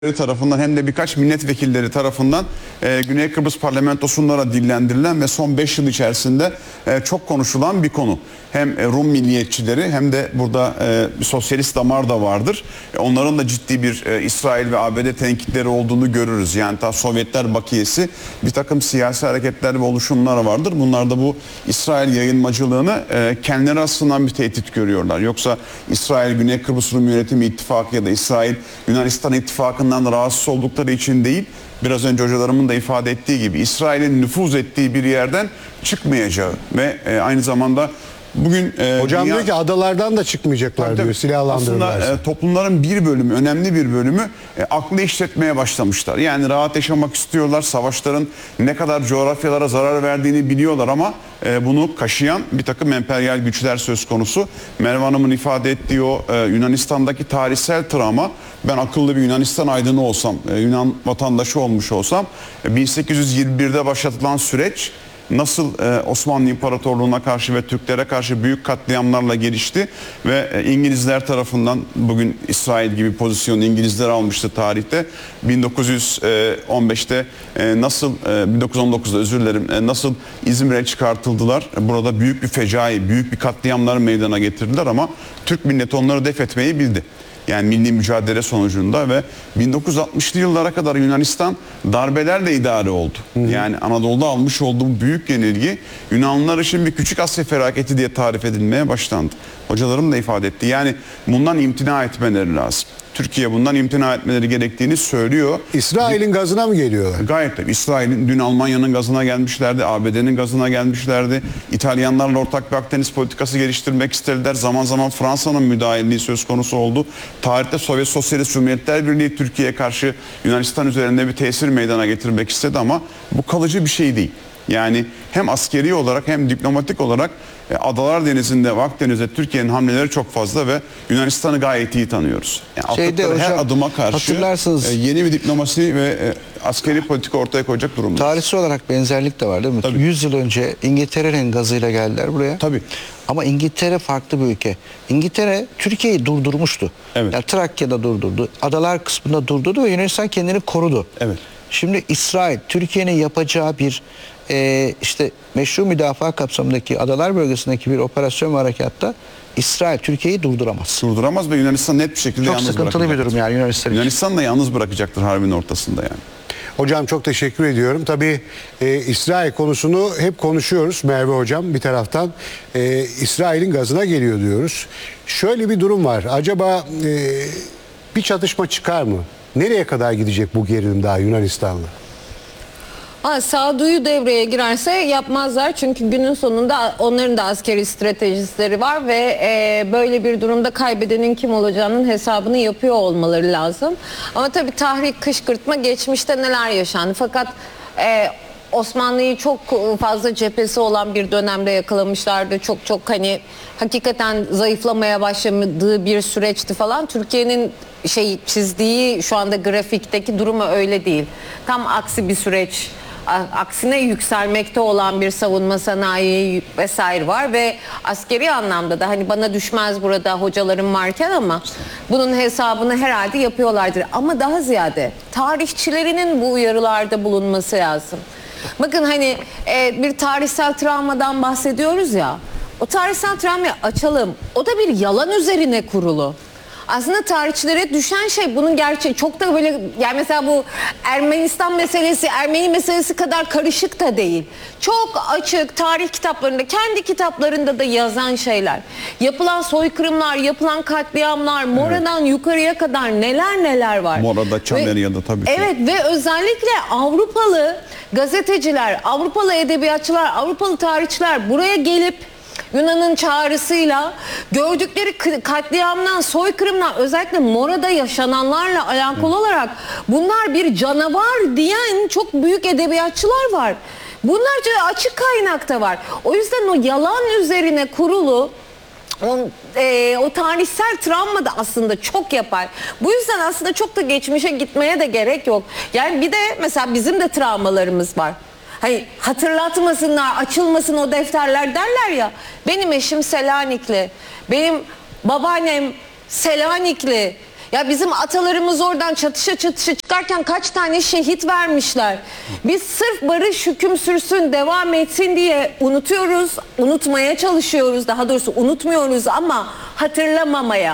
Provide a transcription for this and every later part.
tarafından hem de birkaç milletvekilleri tarafından Güney Kıbrıs Parlamentosu'nda dillendirilen ve son 5 yıl içerisinde çok konuşulan bir konu. Hem Rum milliyetçileri hem de burada sosyalist damar da vardır. Onların da ciddi bir İsrail ve ABD tenkitleri olduğunu görürüz. Yani ta Sovyetler bakiyesi bir takım siyasi hareketler ve oluşumlar vardır. Bunlar da bu İsrail yayılmacılığını kendileri açısından bir tehdit görüyorlar. Yoksa İsrail Güney Kıbrıs Rum Yönetimi İttifakı ya da İsrail Yunanistan İttifakı'ndan rahatsız oldukları için değil, biraz önce hocalarımın da ifade ettiği gibi İsrail'in nüfuz ettiği bir yerden çıkmayacağı ve aynı zamanda bugün hocam diyor ki adalardan da çıkmayacaklar diyor, silahlandırırlarsa. Aslında toplumların bir bölümü, önemli bir bölümü aklı işletmeye başlamışlar. Yani rahat yaşamak istiyorlar. Savaşların ne kadar coğrafyalara zarar verdiğini biliyorlar ama bunu kaşıyan bir takım emperyal güçler söz konusu. Merve Hanım'ın ifade ettiği o Yunanistan'daki tarihsel travma, ben akıllı bir Yunanistan aydını olsam, Yunan vatandaşı olmuş olsam 1821'de başlatılan süreç nasıl Osmanlı İmparatorluğu'na karşı ve Türklere karşı büyük katliamlarla gelişti ve İngilizler tarafından, bugün İsrail gibi pozisyonu İngilizler almıştı tarihte, 1915'te nasıl 1919'da özür dilerim nasıl İzmir'e çıkartıldılar. Burada büyük bir fecai, büyük bir katliamlar meydana getirdiler ama Türk milleti onları def etmeyi bildi. Yani milli mücadele sonucunda ve 1960'lı yıllara kadar Yunanistan darbelerle idare oldu. Yani Anadolu'da almış olduğu büyük yenilgi Yunanlılar için bir küçük Asya felaketi diye tarif edilmeye başlandı. Hocalarım da ifade etti. Yani bundan imtina etmeleri lazım. Türkiye bundan imtina etmeleri gerektiğini söylüyor. İsrail'in gazına mı geliyorlar? Gayet tabii. İsrail'in, dün Almanya'nın gazına gelmişlerdi, ABD'nin gazına gelmişlerdi. İtalyanlarla ortak bir Akdeniz politikası geliştirmek istediler. Zaman zaman Fransa'nın müdahaleliği söz konusu oldu. Tarihte Sovyet Sosyalist Cumhuriyetler Birliği Türkiye'ye karşı Yunanistan üzerinde bir tesir meydana getirmek istedi ama bu kalıcı bir şey değil. Yani hem askeri olarak hem diplomatik olarak Adalar Denizi'nde ve Akdeniz'de Türkiye'nin hamleleri çok fazla ve Yunanistan'ı gayet iyi tanıyoruz. Yani attıkları her adıma karşı yeni bir diplomasi ve askeri politika ortaya koyacak durumda. Tarihsel olarak benzerlik de var değil mi? Tabii. 100 yıl önce İngiltere'nin gazıyla geldiler buraya. Tabii. Ama İngiltere farklı bir ülke. İngiltere Türkiye'yi durdurmuştu. Evet. Yani Trakya'da durdurdu, adalar kısmında durdurdu ve Yunanistan kendini korudu. Evet. Şimdi İsrail, Türkiye'nin yapacağı bir işte meşru müdafaa kapsamındaki adalar bölgesindeki bir operasyon ve harekatta İsrail Türkiye'yi durduramaz. Durduramaz ve Yunanistan net bir şekilde çok yalnız bırakacaktır. sıkıntılı bir durum yani Yunanistan için. Yunanistan da yalnız bırakacaktır harbin ortasında yani. Hocam çok teşekkür ediyorum. Tabii İsrail konusunu hep konuşuyoruz Merve Hocam bir taraftan. İsrail'in gazına geliyor diyoruz. Şöyle bir durum var. Acaba bir çatışma çıkar mı? Nereye kadar gidecek bu gerilim daha Yunanistan'la? Sağduyu devreye girerse yapmazlar çünkü günün sonunda onların da askeri stratejistleri var ve böyle bir durumda kaybedenin kim olacağının hesabını yapıyor olmaları lazım. Ama tabii tahrik, kışkırtma geçmişte neler yaşandı fakat Osmanlı'yı çok fazla cephesi olan bir dönemde yakalamışlardı. Çok hani hakikaten zayıflamaya başladığı bir süreçti falan. Türkiye'nin çizdiği şu anda grafikteki durumu öyle değil. Tam aksi bir süreç. Aksine yükselmekte olan bir savunma sanayi vesaire var ve askeri anlamda da hani bana düşmez burada hocalarım varken ama bunun hesabını herhalde yapıyorlardır. Ama daha ziyade tarihçilerinin bu uyarılarda bulunması lazım. Bakın hani bir tarihsel travmadan bahsediyoruz ya, o tarihsel travmayı açalım. O da bir yalan üzerine kurulu. Aslında tarihçilere düşen şey bunun gerçeği çok da böyle, yani mesela bu Ermenistan meselesi, Ermeni meselesi kadar karışık da değil. Çok açık tarih kitaplarında, kendi kitaplarında da yazan şeyler. Yapılan soykırımlar, yapılan katliamlar, Mora'dan yukarıya kadar neler var. Mora'da, Çameria'da tabii ki. Evet ve özellikle Avrupalı gazeteciler, Avrupalı edebiyatçılar, Avrupalı tarihçiler buraya gelip Yunan'ın çağrısıyla gördükleri katliamdan, soykırımdan, özellikle Mora'da yaşananlarla alakalı olarak bunlar bir canavar diyen çok büyük edebiyatçılar var. Bunlarca açık kaynakta var. O yüzden o yalan üzerine kurulu o tarihsel travma da aslında çok yapar. Bu yüzden aslında çok da geçmişe gitmeye de gerek yok. Yani bir de mesela bizim de travmalarımız var. Hani hatırlatmasınlar, açılmasın o defterler derler ya. Benim eşim Selanikli, benim babaannem Selanikli. Ya bizim atalarımız oradan çatışa çatışa çıkarken kaç tane şehit vermişler. Biz sırf barış hüküm sürsün, devam etsin diye unutuyoruz, unutmaya çalışıyoruz. Daha doğrusu unutmuyoruz ama hatırlamamaya,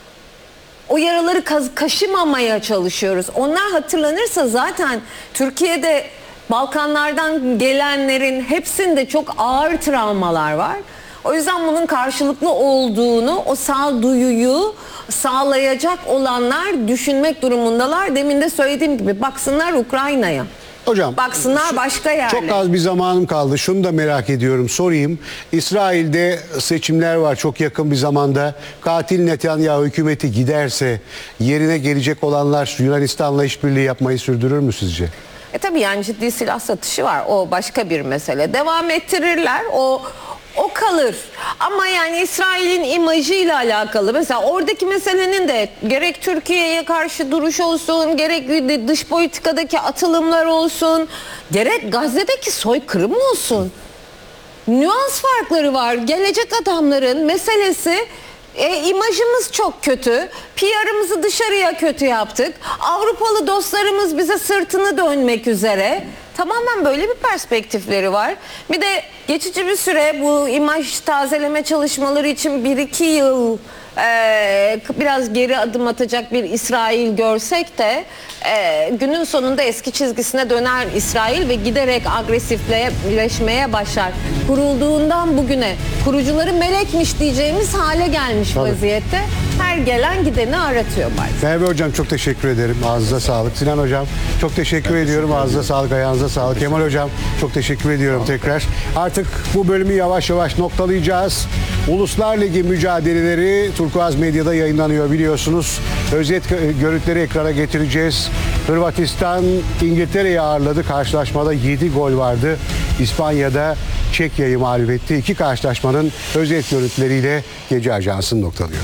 o yaraları kaşımamaya çalışıyoruz. Onlar hatırlanırsa zaten Türkiye'de Balkanlardan gelenlerin hepsinde çok ağır travmalar var. O yüzden bunun karşılıklı olduğunu, o sağduyuyu sağlayacak olanlar düşünmek durumundalar. Demin de söylediğim gibi baksınlar Ukrayna'ya. Hocam, Baksınlar başka yerlere. çok az bir zamanım kaldı. Şunu da merak ediyorum, sorayım. İsrail'de seçimler var çok yakın bir zamanda. Katil Netanyahu hükümeti giderse yerine gelecek olanlar Yunanistan'la işbirliği yapmayı sürdürür mü sizce? Tabii yani ciddi silah satışı var. O başka bir mesele. Devam ettirirler. O kalır. Ama yani İsrail'in imajıyla alakalı. Mesela oradaki meselenin de gerek Türkiye'ye karşı duruş olsun, gerek dış politikadaki atılımlar olsun, gerek Gazze'deki soykırım olsun. Nüans farkları var. Gelecek adamların meselesi imajımız çok kötü. PR'ımızı dışarıya kötü yaptık. Avrupalı dostlarımız bize sırtını dönmek üzere. Tamamen böyle bir perspektifleri var. Bir de geçici bir süre bu imaj tazeleme çalışmaları için 1-2 yıl biraz geri adım atacak bir İsrail görsek de günün sonunda eski çizgisine döner İsrail ve giderek agresifleşmeye başlar. Kurulduğundan bugüne kurucuları melekmiş diyeceğimiz hale gelmiş vaziyette. Her gelen gideni aratıyor maalesef. Merve Hocam çok teşekkür ederim. Ağzınıza sağlık. Sinan Hocam çok teşekkür ediyorum. Ağzınıza sağlık, ayağınıza sağlık. Kemal Hocam çok teşekkür ediyorum tekrar. Artık bu bölümü yavaş yavaş noktalayacağız. Uluslar Ligi mücadeleleri Turkuaz Medya'da yayınlanıyor biliyorsunuz. Özet görüntüleri ekrana getireceğiz. Hırvatistan İngiltere'yi ağırladı. Karşılaşmada 7 gol vardı. İspanya'da Çekya'yı mağlup etti. İki karşılaşmanın özet görüntüleriyle Gece Ajansı'nı noktalıyor.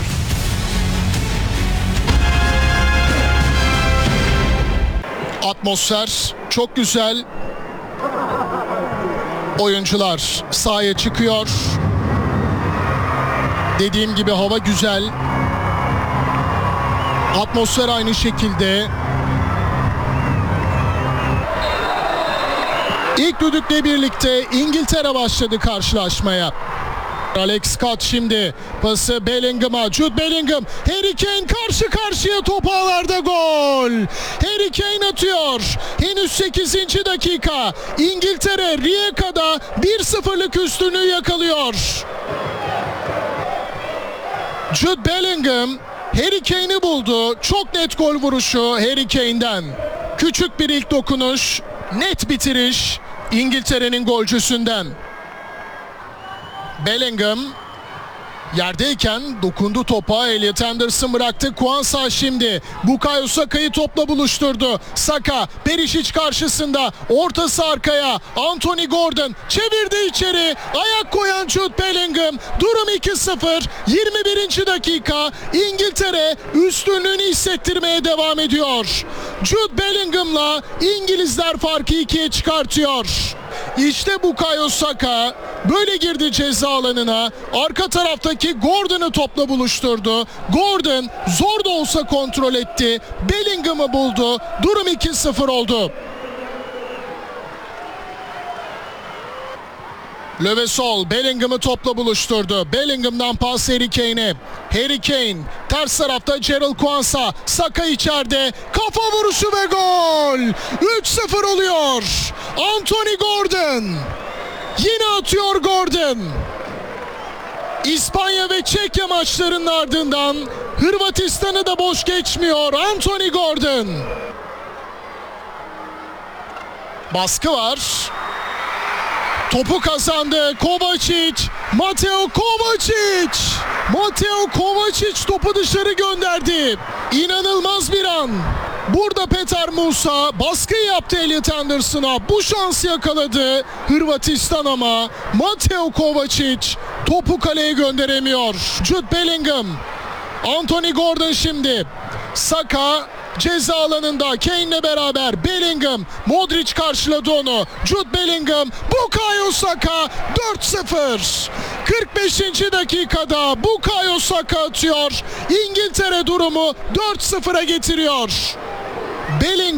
Atmosfer çok güzel. Oyuncular sahaya çıkıyor. Dediğim gibi hava güzel. Atmosfer aynı şekilde. İlk düdükle birlikte İngiltere başladı karşılaşmaya. Alex Scott şimdi pası Bellingham'a. Jude Bellingham, Harry Kane karşı karşıya, top ağlarda, gol. Harry Kane atıyor. Henüz 8. dakika. İngiltere Rijeka'da 1-0'lık üstünlüğü yakalıyor. Jude Bellingham Harry Kane'i buldu. Çok net gol vuruşu Harry Kane'den. Küçük bir ilk dokunuş, net bitiriş İngiltere'nin golcüsünden. Bellingham yerdeyken dokundu topa. Elliot Anderson bıraktı. Kwanza şimdi Bukayo Saka'yı topla buluşturdu. Saka Perisic karşısında, ortası arkaya. Anthony Gordon çevirdi içeri. Ayak koyan Jude Bellingham. Durum 2-0. 21. dakika. İngiltere üstünlüğünü hissettirmeye devam ediyor. Jude Bellingham'la İngilizler farkı 2'ye çıkartıyor. İşte Bukayo Saka böyle girdi ceza alanına. Arka taraftaki Gordon'u topla buluşturdu. Gordon zor da olsa kontrol etti. Bellingham'ı buldu. Durum 2-0 oldu. Lövesol Bellingham'ı topla buluşturdu. Bellingham'dan pas Harry Kane'e. Harry Kane ters tarafta, Gerald Kwanza. Saka içeride. Kafa vuruşu ve gol. 3-0 oluyor. Anthony Gordon. Yine atıyor Gordon. İspanya ve Çekya maçlarının ardından Hırvatistan'ı da boş geçmiyor Anthony Gordon. Baskı var. Topu kazandı Kovacic. Mateo Kovacic. Mateo Kovacic topu dışarı gönderdi. İnanılmaz bir an. Burada Petar Musa baskı yaptı Elliot Anderson'a. Bu şansı yakaladı Hırvatistan ama Mateo Kovacic topu kaleye gönderemiyor. Jude Bellingham. Anthony Gordon şimdi. Saka ceza alanında Kane'le beraber Bellingham, Modric karşıladı onu. Jude Bellingham, Bukayo Saka 4-0. 45. dakikada Bukayo Saka atıyor. İngiltere durumu 4-0'a getiriyor. Bellingham